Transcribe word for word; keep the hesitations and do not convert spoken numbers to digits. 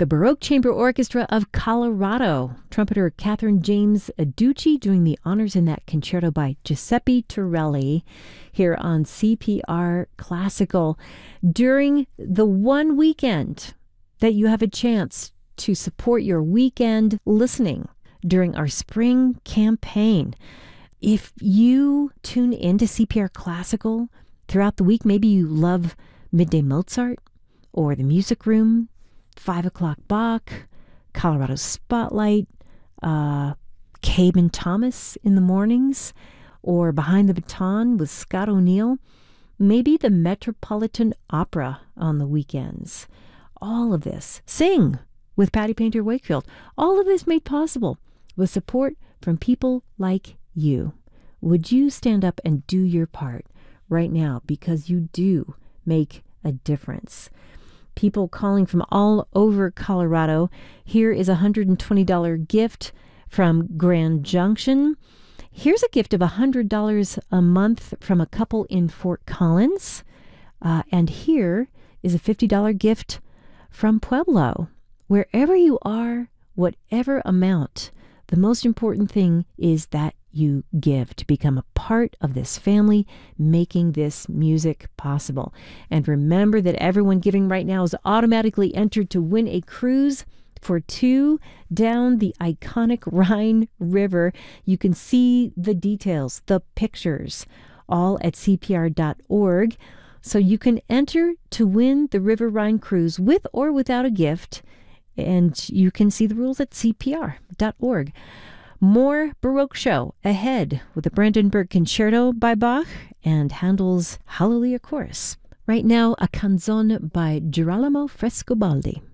the Baroque Chamber Orchestra of Colorado. Trumpeter Catherine James Aducci doing the honors in that concerto by Giuseppe Torelli here on C P R Classical. During the one weekend that you have a chance to support your weekend listening during our spring campaign, if you tune into C P R Classical throughout the week, maybe you love Midday Mozart or The Music Room, Five O'Clock Bach, Colorado Spotlight, uh, Cabe and Thomas in the mornings, or Behind the Baton with Scott O'Neill, maybe the Metropolitan Opera on the weekends. All of this. Sing with Patty Painter Wakefield. All of this made possible with support from people like you. Would you stand up and do your part right now, because you do make a difference? People calling from all over Colorado. Here is a one hundred twenty dollars gift from Grand Junction. Here's a gift of one hundred dollars a month from a couple in Fort Collins. Uh, and here is a fifty dollars gift from Pueblo. Wherever you are, whatever amount, the most important thing is that you give to become a part of this family, making this music possible. And remember that everyone giving right now is automatically entered to win a cruise for two down the iconic Rhine River. You can see the details, the pictures, all at C P R dot org. So you can enter to win the River Rhine cruise with or without a gift. And you can see the rules at C P R dot org. More Baroque show ahead with the Brandenburg Concerto by Bach and Handel's Hallelujah Chorus. Right now, a canzone by Girolamo Frescobaldi.